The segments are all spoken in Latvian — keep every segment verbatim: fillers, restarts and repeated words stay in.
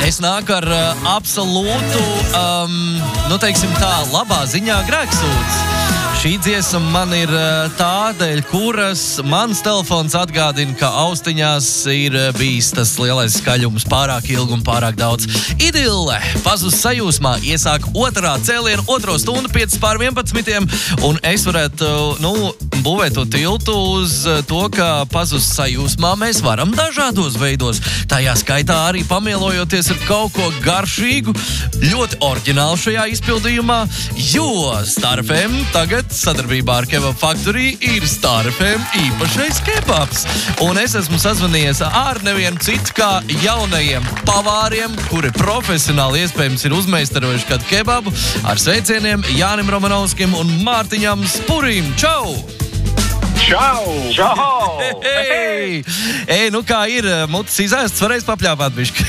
Es nāku ar uh, absolūtu, um, nu teiksim tā, labā ziņā grēksūdz. Šī dziesma man ir tādēļ, kuras mans telefons atgādina, ka austiņās ir bijis tas lielais skaļums pārāk ilgi un pārāk daudz. Idille, pazudus sajūsmā, iesāk otrā cēliena, otro stundu, piecas pār vienpadsmitiem, un es varētu, nu, būvēt to tiltu uz to, ka pazudus sajūsmā mēs varam dažādos veidos. Tajā skaitā arī pamielojoties ar kaut ko garšīgu, ļoti oriģinālu šajā izpildījumā, jo Star F M tagad sadarbībā ar Kebab Factory ir Star F M īpašais kebabs. Un es esmu sazvanījies ar nevienu citu kā jaunajiem pavāriem, kuri profesionāli iespējams ir uzmeistarojuši kādu kebabu, ar sveicieniem Jānim Romanovskim un Mārtiņam Spurim. Čau! Čau! Čau! Hei! Ei, nu kā ir, mutes izēsts, varēs papļāpāt bišķi.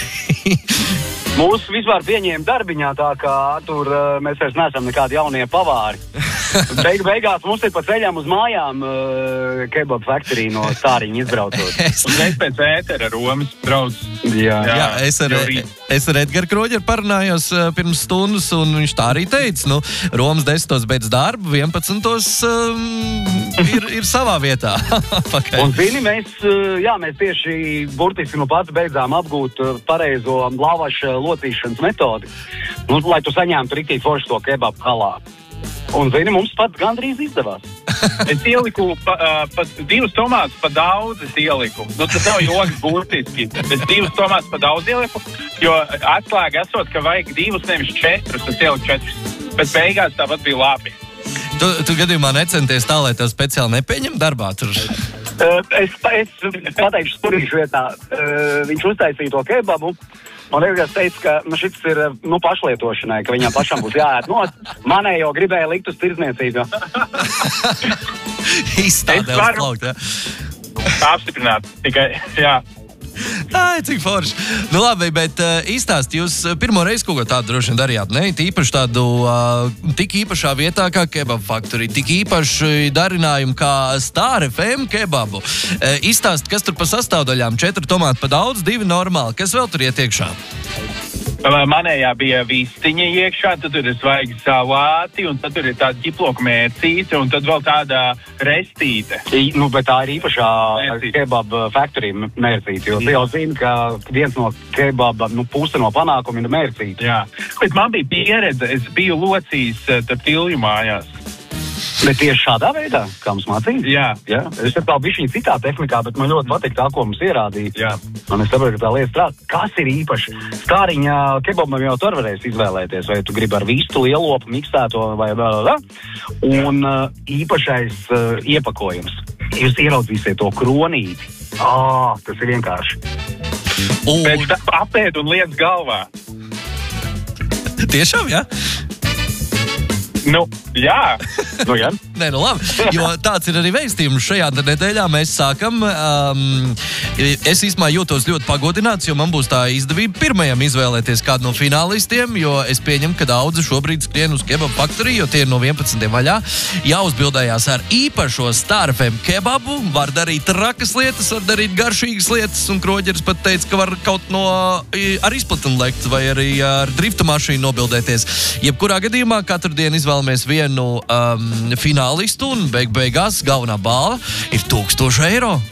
Mūs vispār pieņēma darbiņā, tā kā tur mēs vairs neesam nekādi jaunie pavāri. Beig, beigās mums ir pa ceļām uz mājām uh, Kebab Factory no Stāriņa izbraucot. Es... Un mēs pēc ētera Romas brauc. Jā, jā, jā es, ar, es ar Edgaru Kroģeru parunājos uh, pirms stundas, un viņš tā arī teica, nu, Romas desmitos beidz darbu, vienpadsmitos um, ir, ir savā vietā. Un zini, mēs, uh, jā, mēs tieši burtiski nu pats beidzām apgūt uh, pareizo lavaša locīšanas metodi, nu, lai tu saņemtu riktīgi forši to kebabu kalā. Un, zini, mums pats gandrīz izdevās. Es ieliku pa, pa divus tomātus pa daudz, es ieliku. Nu, tas nav joks būtiski. Es divus tomātus pa daudz ieliku, jo atslēga esot, ka vajag divus, nevis četrus, es ieliku četrus. Bet beigās tāpat bija labi. Tu, tu gadījumā necenties tā, lai tev speciāli nepieņem darbā tur? Uh, es, es pateikšu Spurīšu vietā. Uh, viņš uztaisīja to kebabu. Un Edgars teica, ka nu, šis ir nu, pašlietošanai, ka viņam pašam būs jāēd. Nu, manējo gribēja likt uz tirdzniecību. Izstādē uz plaukt, jā. Apstiprināt, tikai, jā. Ai, cik forši. Nu labi, bet uh, izstāst, jūs pirmo reizi kaut ko tādu droši vien darījāt, ne? Tīpaši tādu, uh, tik īpašā vietā kā Kebab Factory, tik īpaši darinājumu kā Star F M kebabu. Uh, izstāst, kas tur pa sastāvdaļām? Četri tomāti pa daudz, divi normāli. Kas vēl tur iet iekšā? Manējā bija vistiņa iekšā, tad tur ir svaigi salāti, un tad tur ir tāda ķiploka mērcīte, un tad vēl tāda restīte. I, nu, bet tā ir īpašā mērcīte. Kebab Factory mērcīte, jo tu jau zini, ka viens no kebaba, nu, puse no panākuma ir mērcīte. Jā, bet man bija pieredze, es biju locījis tarp tilju mājās. Bet tieši šādā veidā, kā mums mācīja? Jā. Jā. Es ar tā bišķiņ citā tehnikā, bet man ļoti patīk tā, ko mums ierādīja. Jā. Un es saprotu, ka tā lieta strādā. Kas ir īpaši? Stāriņā kebabam jau tur varēs izvēlēties, vai tu gribi ar vistu, lielopu, miksēto vai vēl, vēl. Un uh, īpašais uh, iepakojums. Jūs ieraudzīsiet to kronīti. Ā, tas ir vienkārši. Un... Pēc tā apēd un liec galvā. Tiešām, jā? Nu, jā. Nu, jā. Nē, nu labi, jo tāds ir arī vēstījums. Šajā nedēļā mēs sākam. Um, es īstenībā jūtos ļoti pagodināts, jo man būs tā izdevība pirmajam izvēlēties kādu no finālistiem, jo es pieņemu, ka daudzi šobrīd skrien uz Kebab Factory, jo tie ir no vienpadsmitiem vaļā. Jāuzbildējās ar īpašo Star F M kebabu, var darīt trakas lietas, var darīt garšīgas lietas, un Kroģeris pat teica, ka var kaut no ar izplatinu lekt vai arī ar drifta mašīnu nobildēties. Jebkurā gadījumā katru dienu izvēlamies vienu um, finālistu, un beig beigās galvenā balva ir tūkstoši eiro.